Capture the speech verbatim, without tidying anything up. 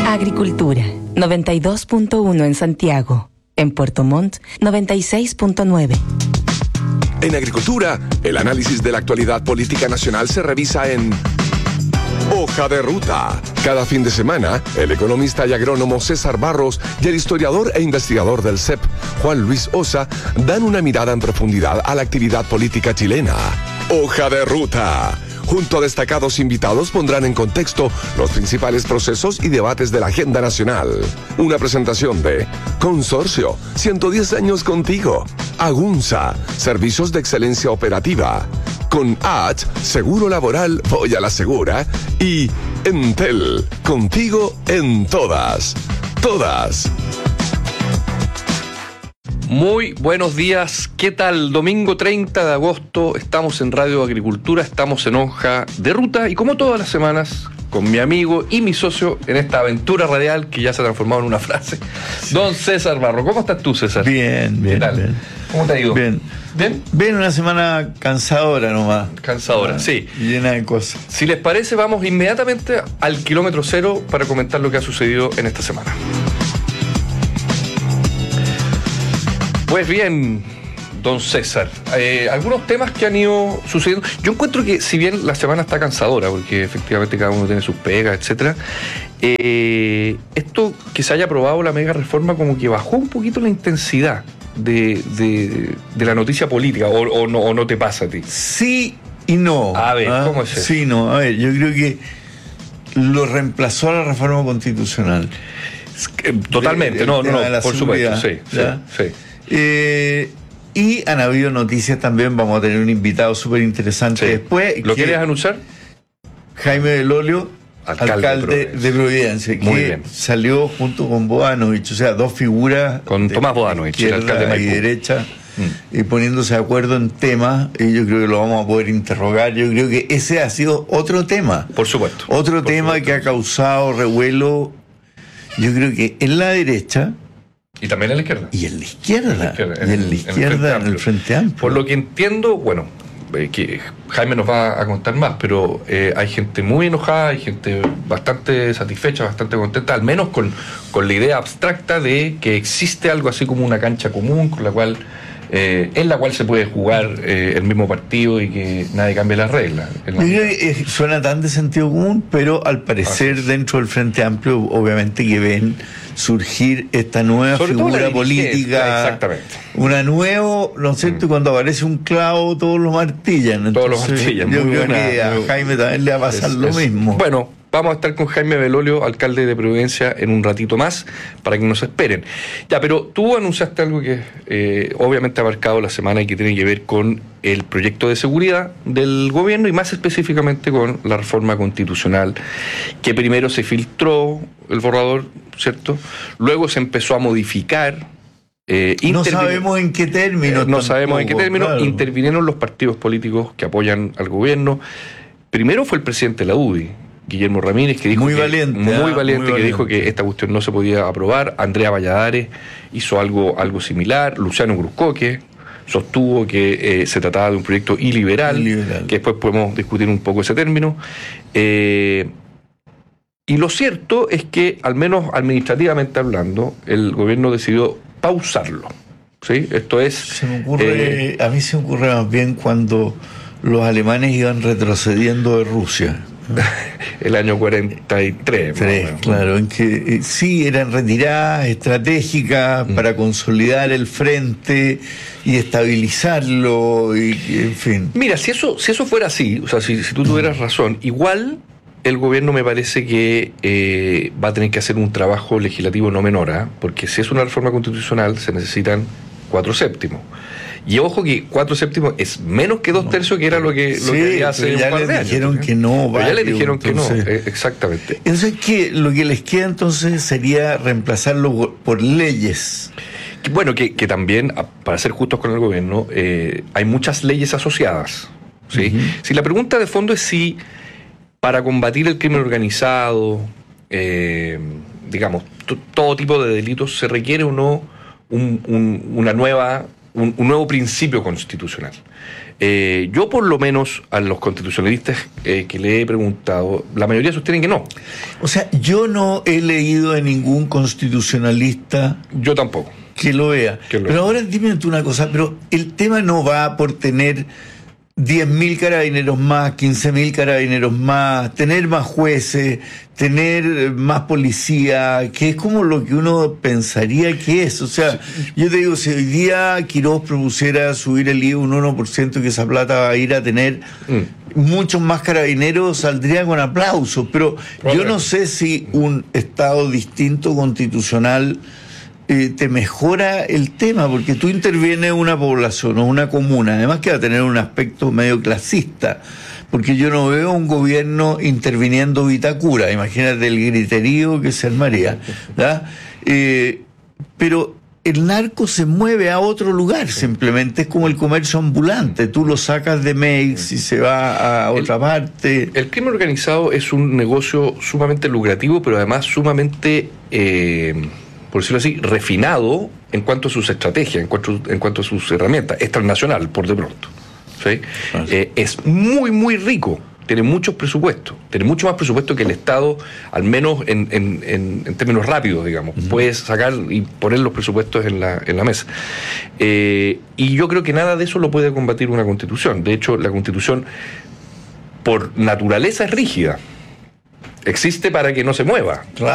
Agricultura, noventa y dos punto uno en Santiago. En Puerto Montt, noventa y seis punto nueve. En Agricultura, el análisis de la actualidad política nacional se revisa en Hoja de Ruta. Cada fin de semana, el economista y agrónomo César Barros y el historiador e investigador del C E P, Juan Luis Osa, dan una mirada en profundidad a la actividad política chilena. Hoja de Ruta. Junto a destacados invitados pondrán en contexto los principales procesos y debates de la agenda nacional. Una presentación de Consorcio, ciento diez años contigo. Agunza, servicios de excelencia operativa. Con H, seguro laboral, voy a la segura. Y Entel, contigo en todas. Todas. Muy buenos días, ¿qué tal? Domingo treinta de agosto, estamos en Radio Agricultura, estamos en Hoja de Ruta y como todas las semanas, con mi amigo y mi socio en esta aventura radial que ya se ha transformado en una frase, sí. Don César Barro. ¿Cómo estás tú, César? Bien, bien. ¿Qué tal? Bien. ¿Cómo te ha ido? Bien. ¿Bien? Bien, una semana cansadora nomás. Cansadora, ah, sí. Llena de cosas. Si les parece, vamos inmediatamente al kilómetro cero para comentar lo que ha sucedido en esta semana. Pues bien, don César, eh, algunos temas que han ido sucediendo. Yo encuentro que si bien la semana está cansadora, porque efectivamente cada uno tiene sus pegas, etcétera, eh, esto que se haya aprobado la mega reforma como que bajó un poquito la intensidad de, de, de la noticia política, o, o, no, o no te pasa a ti. Sí y no. A ver, ¿ah? ¿Cómo es eso? Sí, no. A ver, yo creo que lo reemplazó a la reforma constitucional. Totalmente, de, no, no, no, por supuesto, sí, sí, sí. Eh, y han habido noticias también, vamos a tener un invitado súper interesante sí. después. ¿Lo quieres anunciar? Jaime Belolio, alcalde, alcalde de, Providencia. de Providencia, que Muy bien. salió junto con Bodanovich, o sea, dos figuras. Con Tomás Bodanovich, el alcalde de Maipú. Y derecha, mm. y poniéndose de acuerdo en temas, y yo creo que lo vamos a poder interrogar. Yo creo que ese ha sido otro tema. Por supuesto. Otro por tema supuesto. que ha causado revuelo, yo creo que en la derecha. Y también en la izquierda. Y en la izquierda. En la izquierda, en, y en la izquierda, en el Frente Amplio. Por lo que entiendo, bueno, eh, que Jaime nos va a contar más, pero eh, hay gente muy enojada, hay gente bastante satisfecha, bastante contenta, al menos con, con la idea abstracta de que existe algo así como una cancha común con la cual... Eh, en la cual se puede jugar eh, el mismo partido y que nadie cambie las reglas. Yo creo que eh, suena tan de sentido común, pero al parecer dentro del Frente Amplio obviamente que ven surgir esta nueva Sobre figura política. Exactamente. Una nueva, ¿no es cierto? Mm. Cuando aparece un clavo todos lo martillan. Entonces, todos los martillan. Yo muy creo buena, que a Jaime también le va a pasar es, lo es, mismo. Bueno, vamos a estar con Jaime Belolio, alcalde de Providencia, en un ratito más, para que nos esperen. Ya, pero tú anunciaste algo que eh, obviamente ha marcado la semana y que tiene que ver con el proyecto de seguridad del gobierno y más específicamente con la reforma constitucional, que primero se filtró el borrador, ¿cierto? Luego se empezó a modificar. Eh, no sabemos en qué término. Eh, no sabemos en qué término. Claro. Intervinieron los partidos políticos que apoyan al gobierno. Primero fue el presidente de la U D I, Guillermo Ramírez, que dijo muy que, valiente, muy, ah, valiente, muy valiente, que dijo que esta cuestión no se podía aprobar. Andrea Valladares hizo algo, algo similar. Luciano Cruzcoque sostuvo que eh, se trataba de un proyecto iliberal, iliberal, que después podemos discutir un poco ese término. Eh, y lo cierto es que, al menos administrativamente hablando, el gobierno decidió pausarlo. ¿Sí? Esto es... Se me ocurre, eh, a mí se me ocurre más bien cuando los alemanes iban retrocediendo de Rusia. El año cuarenta y tres. Tres, claro, en que eh, sí eran retiradas estratégicas mm. para consolidar el frente y estabilizarlo, y, y en fin. Mira, si eso, si eso fuera así, o sea, si, si tú tuvieras razón, igual el gobierno me parece que eh, va a tener que hacer un trabajo legislativo no menor, ¿eh? Porque si es una reforma constitucional se necesitan cuatro séptimos. Y ojo que cuatro séptimos es menos que dos no, tercios, que era lo que, lo sí, que había hace un par de años. Dijeron que no, vale, ya le dijeron entonces, que no, eh, exactamente. Entonces, ¿qué? Lo que les queda entonces sería reemplazarlo por leyes. Bueno, que, que también, para ser justos con el gobierno, eh, hay muchas leyes asociadas. ¿Sí? Uh-huh. Si la pregunta de fondo es si para combatir el crimen organizado, eh, digamos, t- todo tipo de delitos, se requiere o no un, un, una nueva... un, un nuevo principio constitucional. Eh, yo por lo menos a los constitucionalistas eh, que le he preguntado, la mayoría sostienen que no. O sea, yo no he leído a ningún constitucionalista... Yo tampoco. Que lo vea. Que lo pero vea. Ahora dime tú una cosa, pero el tema no va por tener diez mil carabineros más, quince mil carabineros más, tener más jueces, tener más policía, que es como lo que uno pensaría que es. O sea, sí. Yo te digo, si hoy día Quirós propusiera subir el I V A un uno por ciento, que esa plata va a ir a tener mm. muchos más carabineros, saldría con aplausos. Pero yo no sé si un Estado distinto constitucional Eh, te mejora el tema, porque tú intervienes una población o una comuna, además que va a tener un aspecto medio clasista, porque yo no veo un gobierno interviniendo Vitacura, imagínate el griterío que se armaría, ¿verdad? Eh, pero el narco se mueve a otro lugar, simplemente es como el comercio ambulante, tú lo sacas de Meix y se va a otra el, parte. El crimen organizado es un negocio sumamente lucrativo, pero además sumamente... Eh, por decirlo así, refinado en cuanto a sus estrategias, en cuanto, en cuanto a sus herramientas, es transnacional, por de pronto. ¿Sí? Ah, sí. Eh, es muy, muy rico, tiene muchos presupuestos, tiene mucho más presupuesto que el Estado, al menos en, en, en, en términos rápidos, digamos. Uh-huh. Puedes sacar y poner los presupuestos en la, en la mesa. Eh, y yo creo que nada de eso lo puede combatir una Constitución. De hecho, la Constitución, por naturaleza, es rígida. Existe para que no se mueva. Claro.